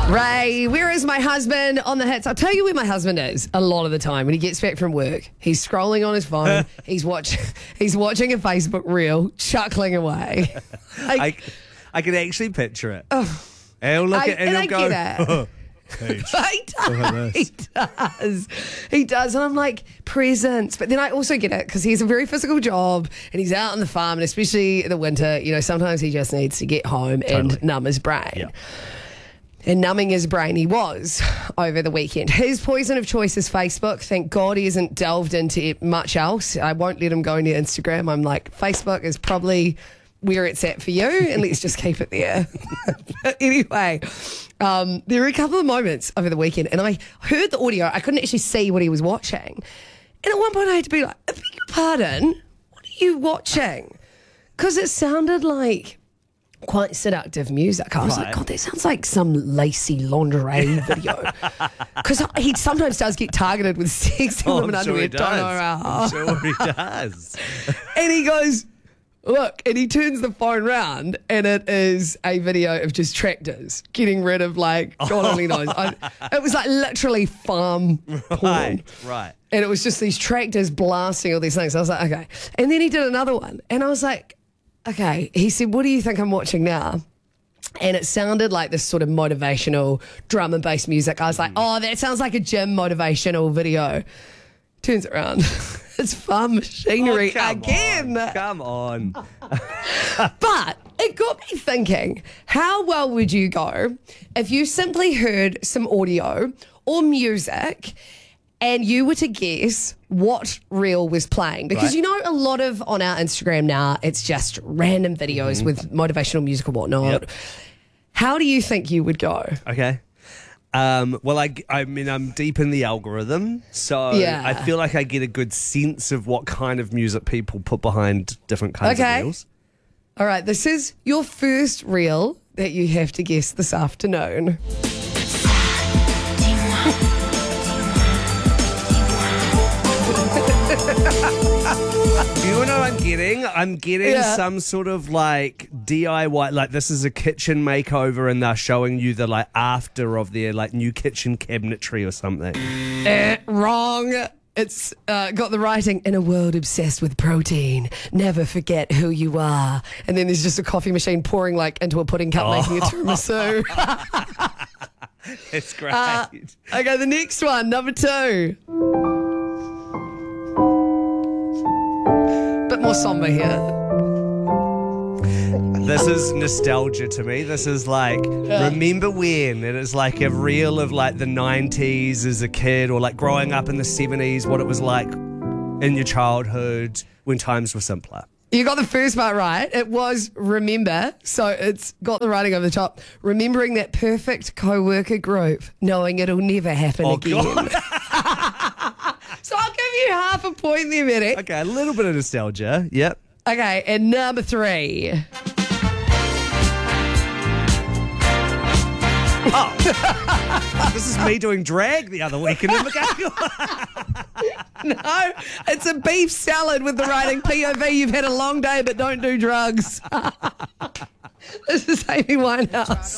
Ray, where is my husband on the hits? I'll tell you where my husband is a lot of the time when he gets back from work. He's scrolling on his phone. He's watching a Facebook reel, chuckling away. I can actually picture it. He'll look at it and he'll go, get it. He does. And I'm like, presents. But then I also get it because he's a very physical job and he's out on the farm, and especially in the winter, sometimes he just needs to get home and numb his brain. Yeah. And numbing his brain he was over the weekend. His poison of choice is Facebook. Thank God he hasn't delved into much else. I won't let him go into Instagram. I'm like, Facebook is probably where it's at for you, and let's just keep it there. But anyway, there were a couple of moments over the weekend, and I heard the audio. I couldn't actually see what he was watching. And at one point I had to be like, I beg your pardon, what are you watching? Because it sounded like quite seductive music. I was like, God, that sounds like some lacy lingerie video. Because he sometimes does get targeted with sexy women underwear. Don't know how. I'm sure he does. And he goes, look, and he turns the phone round, and it is a video of just tractors getting rid of, like, God only knows. It was like literally farm porn. Right. And it was just these tractors blasting all these things. I was like, okay. And then he did another one, and I was like, okay. He said, what do you think I'm watching now? And it sounded like this sort of motivational drum and bass music. I was like, oh, that sounds like a gym motivational video. Turns it around. It's farm machinery again. Come on. But it got me thinking, how well would you go if you simply heard some audio or music and you were to guess what reel was playing? Because a lot of on our Instagram now, it's just random videos with motivational music and whatnot. Yep. How do you think you would go? Okay. Well, I mean, I'm deep in the algorithm, so I feel like I get a good sense of what kind of music people put behind different kinds of reels. All right, this is your first reel that you have to guess this afternoon. Do you know what I'm getting? I'm getting some sort of like DIY, like this is a kitchen makeover and they're showing you the like after of their like new kitchen cabinetry or something. Wrong. It's got the writing, in a world obsessed with protein, never forget who you are. And then there's just a coffee machine pouring like into a pudding cup making a tiramisu. It's great. Okay, the next one, number 2. Bit more somber here. This is nostalgia to me. This is like, remember when? It is like a reel of like the 90s as a kid, or like growing up in the 70s, what it was like in your childhood when times were simpler. You got the first part right. It was remember. So it's got the writing over the top. Remembering that perfect co-worker group, knowing it'll never happen again. God. So I'll give you half a point there, Medic. Okay, a little bit of nostalgia. Yep. Okay, and number 3. Oh. This is me doing drag the other week in the No, it's a beef salad with the writing POV. You've had a long day, but don't do drugs. This is Amy Winehouse.